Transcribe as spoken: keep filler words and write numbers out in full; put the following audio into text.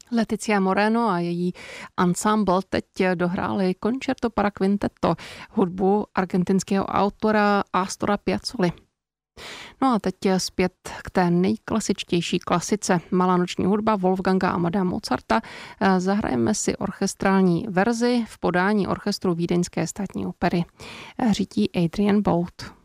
Leticia Moreno a její ensemble teď dohráli Concerto para Quintetto, hudbu argentinského autora Astora Piazzoly. No a teď zpět k té nejklasičtější klasice. Malá noční hudba Wolfganga Amadea Mozarta. Zahrajeme si orchestrální verzi v podání orchestru Vídeňské státní opery. Řídí Adrian Boult.